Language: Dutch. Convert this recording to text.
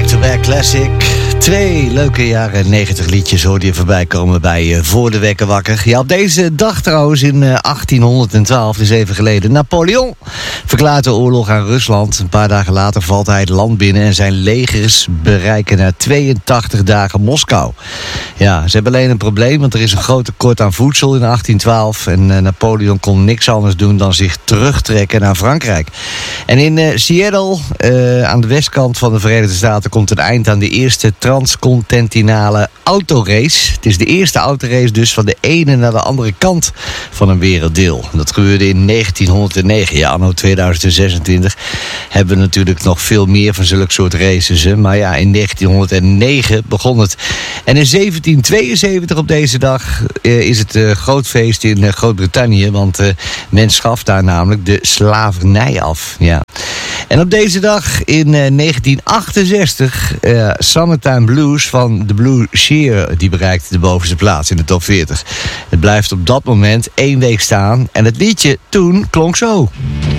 back-to-back classic. 2 leuke jaren 90 liedjes hoorde je voorbij komen bij Voor de Wekker Wakker. Ja, op deze dag trouwens in 1812, dus even geleden, Napoleon verklaart de oorlog aan Rusland. Een paar dagen later valt hij het land binnen en zijn legers bereiken na 82 dagen Moskou. Ja, ze hebben alleen een probleem, want er is een groot tekort aan voedsel in 1812. En Napoleon kon niks anders doen dan zich terugtrekken naar Frankrijk. En in Seattle, aan de westkant van de Verenigde Staten, komt het eind aan de eerste transcontinentale autorace. Het is de eerste autorace dus van de ene naar de andere kant van een werelddeel. Dat gebeurde in 1909. Ja, anno 2026 hebben we natuurlijk nog veel meer van zulke soort races. Hè? Maar ja, in 1909 begon het. En in 1772 op deze dag is het groot feest in Groot-Brittannië. Want men schaft daar namelijk de slavernij af. Ja. En op deze dag in 1968, Summertime Blues van The Blue Shear, die bereikte de bovenste plaats in de top 40. Het blijft op dat moment 1 week staan en het liedje toen klonk zo.